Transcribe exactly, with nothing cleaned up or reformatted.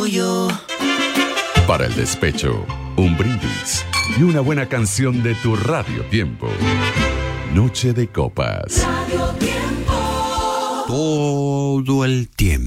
yo. Para el despecho, un brindis y una buena canción de tu Radio Tiempo. Noche de Copas. Radio Tiempo. Todo el tiempo.